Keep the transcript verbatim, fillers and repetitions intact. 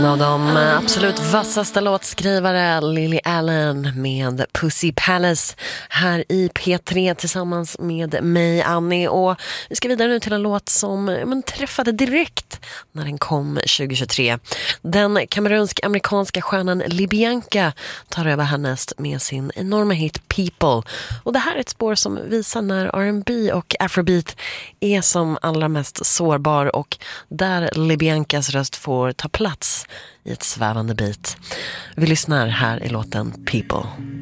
En av de absolut vassaste låtskrivare, Lily Allen med Pussy Palace här i P tre tillsammans med mig, Annie. Och vi ska vidare nu till en låt som man träffade direkt när den kom tjugohundratjugotre. Den kamerunsk-amerikanska stjärnan Libianca tar över härnäst med sin enorma hit People. Och det här är ett spår som visar när R and B och Afrobeat är som allra mest sårbar och där Libiancas röst får ta plats i ett svävande bit. Vi lyssnar här i låten People.